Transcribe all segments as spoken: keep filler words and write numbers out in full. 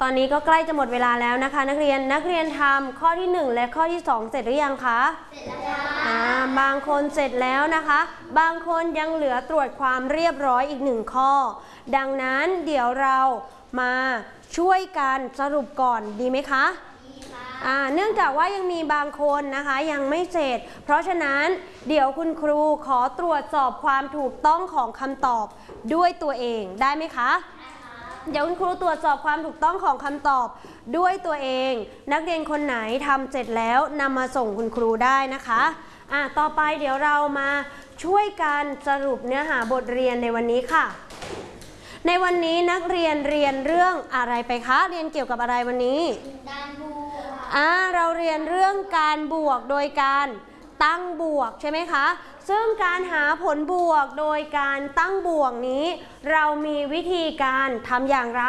ตอนนี้ก็ใกล้จะหมดเวลาแล้วนะคะนักเรียนนักเรียนทำข้อที่หนึ่งและข้อที่สองเสร็จหรือยังคะเสร็จแล้วอ่าบางคนเสร็จแล้วนะคะบางคนยังเหลือตรวจความเรียบร้อยอีกหนึ่งข้อดังนั้นเดี๋ยวเรามาช่วยกันสรุปก่อนดีไหมคะดีค่ะเนื่องจากว่ายังมีบางคนนะคะยังไม่เสร็จเพราะฉะนั้นเดี๋ยวคุณครูขอตรวจสอบความถูกต้องของคำตอบด้วยตัวเองได้ไหมคะเดี๋ยวคุณครูตรวจสอบความถูกต้องของคำตอบด้วยตัวเองนักเรียนคนไหนทำเสร็จแล้วนำมาส่งคุณครูได้นะคะอ่ะต่อไปเดี๋ยวเรามาช่วยกันสรุปเนื้อหาบทเรียนในวันนี้ค่ะในวันนี้นักเรียนเรียนเรื่องอะไรไปคะเรียนเกี่ยวกับอะไรวันนี้การบวกอ่าเราเรียนเรื่องการบวกโดยการตั้งบวกใช่ไหมคะซึ่งการหาผลบวกโดยการตั้งบวกนี้เรามีวิธีการทำอย่างไร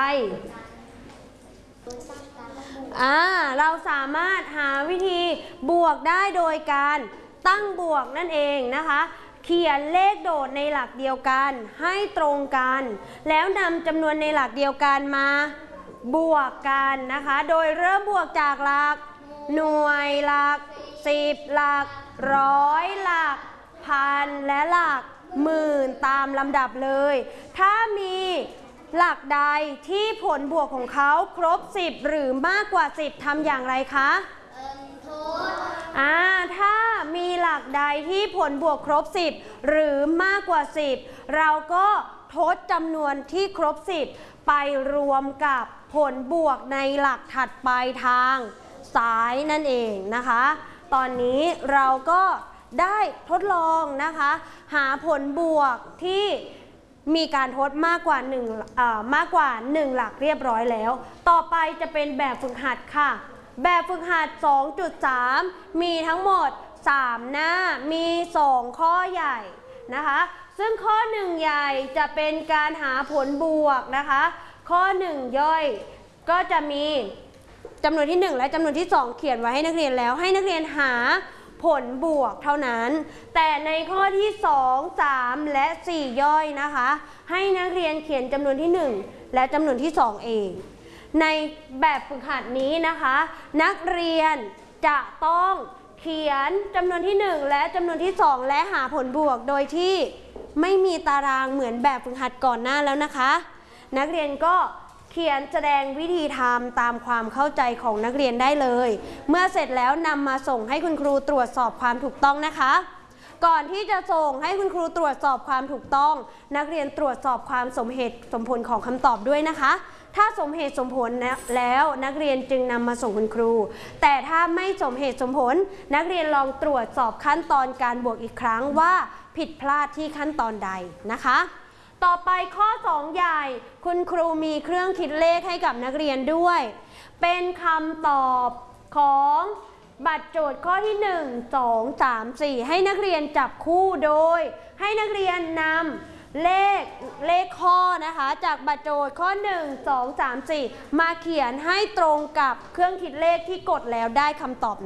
อ่าเราสามารถหาวิธีบวกได้โดยการตั้งบวกนั่นเองนะคะเขียนเลขโดดในหลักเดียวกันให้ตรงกันแล้วนำจำนวนในหลักเดียวกันมาบวกกันนะคะโดยเริ่มบวกจากหลักหน่วยหลักสิบหลักร้อยหลักพันและหลักหมื่นตามลำดับเลยถ้ามีหลักใดที่ผลบวกของเขาครบสิบหรือมากกว่าสิบทำอย่างไรคะเอิ้นทดอ่าถ้ามีหลักใดที่ผลบวกครบสิบหรือมากกว่าสิบเราก็ทดจำนวนที่ครบสิบไปรวมกับผลบวกในหลักถัดไปทางซ้ายนั่นเองนะคะตอนนี้เราก็ได้ทดลองนะคะหาผลบวกที่มีการทดมากกว่าหนึ่งอ่ามากกว่าหนึ่งหลักเรียบร้อยแล้วต่อไปจะเป็นแบบฝึกหัดค่ะแบบฝึกหัด สองจุดสาม มีทั้งหมดสามหน้ามีสองข้อใหญ่นะคะซึ่งข้อหนึ่งใหญ่จะเป็นการหาผลบวกนะคะข้อหนึ่งย่อยก็จะมีจำนวนที่หนึ่งและจำนวนที่สองเขียนไว้ให้นักเรียนแล้วให้นักเรียนหาผลบวกเท่านั้นแต่ในข้อที่สอง สามและสี่ย่อยนะคะให้นักเรียนเขียนจำนวนที่หนึ่งและจำนวนที่สองเองในแบบฝึกหัดนี้นะคะนักเรียนจะต้องเขียนจำนวนที่หนึ่งและจำนวนที่สองและหาผลบวกโดยที่ไม่มีตารางเหมือนแบบฝึกหัดก่อนหน้าแล้วนะคะนักเรียนก็เขียนแสดงวิธีทำตามความเข้าใจของนักเรียนได้เลยเมื่อเสร็จแล้วนำมาส่งให้คุณครูตรวจสอบความถูกต้องนะคะก่อนที่จะส่งให้คุณครูตรวจสอบความถูกต้องนักเรียนตรวจสอบความสมเหตุสมผลของคำตอบด้วยนะคะถ้าสมเหตุสมผลแล้วนักเรียนจึงนำมาส่งคุณครูแต่ถ้าไม่สมเหตุสมผลนักเรียนลองตรวจสอบขั้นตอนการบวกอีกครั้งว่าผิดพลาดที่ขั้นตอนใดนะคะต่อไปข้อสองใหญ่คุณครูมีเครื่องคิดเลขให้กับนักเรียนด้วยเป็นคำตอบของบัตรโจทย์ข้อที่หนึ่ง สอง สาม สี่ให้นักเรียนจับคู่โดยให้นักเรียนนำเลขเลขข้อนะคะจากบัตรโจทย์ข้อหนึ่ง สอง สาม สี่มาเขียนให้ตรงกับเครื่องคิดเลขที่กดแล้วได้คำตอบ